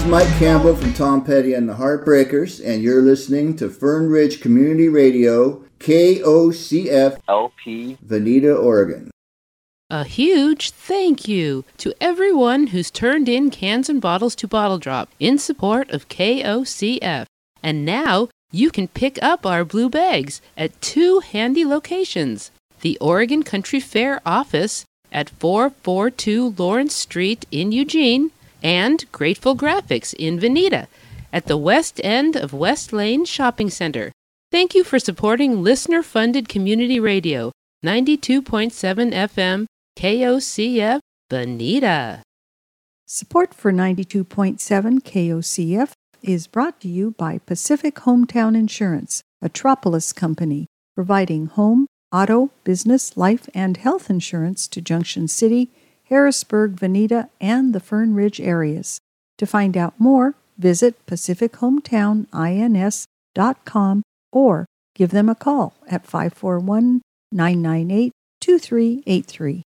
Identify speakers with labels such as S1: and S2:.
S1: Mike Campbell from Tom Petty and the Heartbreakers, and you're listening to Fern Ridge Community Radio, KOCF LP, Veneta, Oregon.
S2: A huge thank you to everyone who's turned in cans and bottles to Bottle Drop in support of KOCF. And now you can pick up our blue bags at 2 handy locations. The Oregon Country Fair office at 442 Lawrence Street in Eugene, and Grateful Graphics in Veneta at the west end of West Lane Shopping Center. Thank you for supporting listener-funded community radio, 92.7 FM, KOCF, Veneta.
S3: Support for 92.7 KOCF is brought to you by Pacific Hometown Insurance, a Tropolis company, providing home, auto, business, life, and health insurance to Junction City, Harrisburg, Veneta, and the Fern Ridge areas. To find out more, visit PacificHometownINS.com or give them a call at 541-998-2383.